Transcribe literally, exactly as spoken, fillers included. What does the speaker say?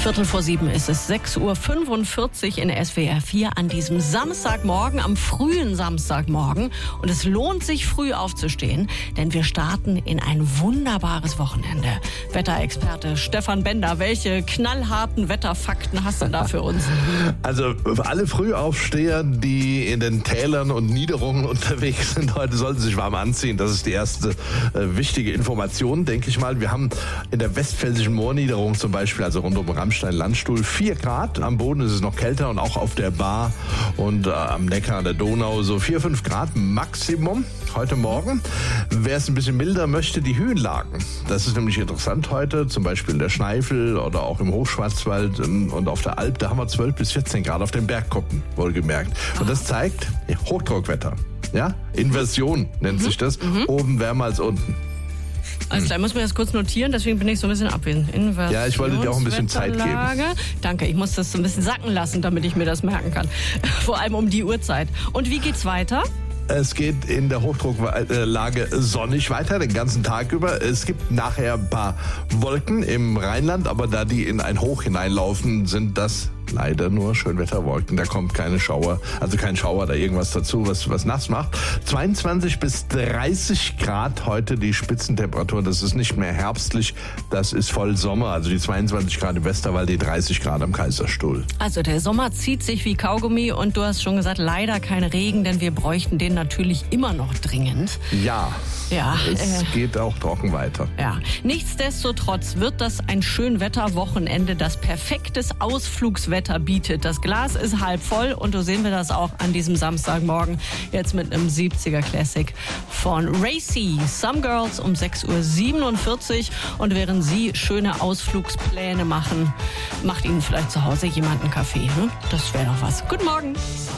Viertel vor sieben ist es, sechs Uhr fünfundvierzig in S W R vier an diesem Samstagmorgen, am frühen Samstagmorgen. Und es lohnt sich, früh aufzustehen, denn wir starten in ein wunderbares Wochenende. Wetterexperte Stefan Bender, welche knallharten Wetterfakten hast du da für uns? Also alle Frühaufsteher, die in den Tälern und Niederungen unterwegs sind heute, sollten sich warm anziehen. Das ist die erste äh, wichtige Information, denke ich mal. Wir haben in der westpfälzischen Moorniederung zum Beispiel, also rund um Rammstein-Landstuhl, vier Grad. Am Boden ist es noch kälter und auch auf der Bar und äh, am Neckar, an der Donau so vier, fünf Grad Maximum heute Morgen. Wer es ein bisschen milder möchte, die Höhenlagen. Das ist nämlich interessant heute, zum Beispiel in der Schneifel oder auch im Hochschwarzwald und auf der Alp. Da haben wir zwölf bis vierzehn Grad auf den Bergkuppen, wohlgemerkt. Und das zeigt ja, Hochdruckwetter. Ja? Inversion nennt mhm. sich das. Mhm. Oben wärmer als unten. Also da muss man das kurz notieren, deswegen bin ich so ein bisschen abwesend. Ja, ich wollte dir auch ein bisschen Zeit geben. Danke, ich muss das so ein bisschen sacken lassen, damit ich mir das merken kann. Vor allem um die Uhrzeit. Und wie geht's weiter? Es geht in der Hochdrucklage sonnig weiter, den ganzen Tag über. Es gibt nachher ein paar Wolken im Rheinland, aber da die in ein Hoch hineinlaufen, sind das leider nur Schönwetterwolken. Da kommt keine Schauer, also kein Schauer oder irgendwas dazu, was, was nass macht. zweiundzwanzig bis dreißig Grad heute die Spitzentemperatur. Das ist nicht mehr herbstlich, das ist voll Sommer. Also die zweiundzwanzig Grad im Westerwald, die dreißig Grad am Kaiserstuhl. Also der Sommer zieht sich wie Kaugummi und du hast schon gesagt, leider kein Regen, denn wir bräuchten den natürlich immer noch dringend. Ja, ja es äh, geht auch trocken weiter. Ja, nichtsdestotrotz wird das ein Schönwetterwochenende, das perfektes Ausflugswetter bietet. Das Glas ist halb voll und so sehen wir das auch an diesem Samstagmorgen. Jetzt mit einem siebziger Classic von Racy. Some Girls um sechs Uhr siebenundvierzig. Und während Sie schöne Ausflugspläne machen, macht Ihnen vielleicht zu Hause jemand einen Kaffee. Ne? Das wäre doch was. Guten Morgen.